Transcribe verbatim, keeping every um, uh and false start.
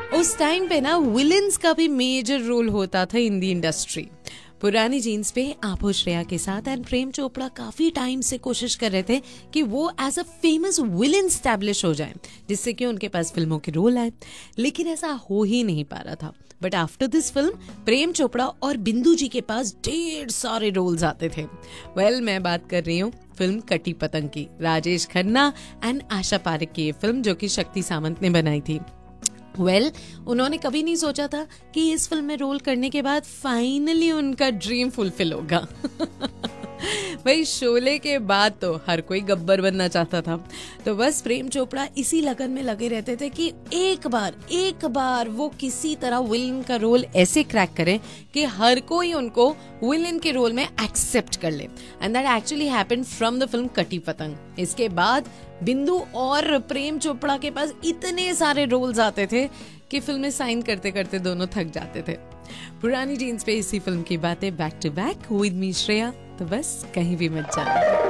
उस टाइम पे ना विलन्स का भी मेजर रोल होता था इन दी इंडस्ट्री। पुरानी जीन्स पे आप श्रेया के साथ एंड प्रेम चोपड़ा काफी टाइम से कोशिश कर रहे थे कि वो as a famous villain establish हो जाए, जिससे कि उनके पास फिल्मों के रोल आए, लेकिन ऐसा हो ही नहीं पा रहा था। But after this film Prem Chopra और बिंदु जी के पास ढेर सारे रोल्स आते थे। वेल well, मैं बात कर रही हूँ फिल्म कटी पतंग की। राजेश खन्ना एंड आशा पारेख की ये फिल्म जो कि शक्ति सामंत ने बनाई थी। वेल well, उन्होंने कभी नहीं सोचा था कि इस फिल्म में रोल करने के बाद फाइनली उनका ड्रीम फुलफिल होगा। भाई शोले के बाद तो हर कोई गब्बर बनना चाहता था, तो बस प्रेम चोपड़ा इसी लगन में लगे रहते थे कि एक बार एक बार वो किसी तरह विलन का रोल ऐसे क्रैक करें कि हर कोई उनको विलन के रोल में एक्सेप्ट कर ले। And that actually happened from the film कटी पतंग। इसके बाद बिंदु और प्रेम चोपड़ा के पास इतने सारे रोल्स आते थे कि फिल्में साइन करते करते दोनों थक जाते थे। पुरानी जीन्स पे इसी फिल्म की बातें back to back with me Shreya, तो बस कहीं भी मत जाना।